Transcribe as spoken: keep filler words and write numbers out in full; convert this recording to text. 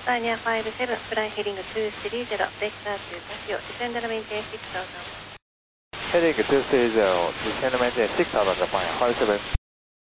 Pioneer five seven, flying heading two three zero, vector to Casio, descend and maintain six thousand. Heading two three zero, descend and maintain six thousand, Pioneer five seven.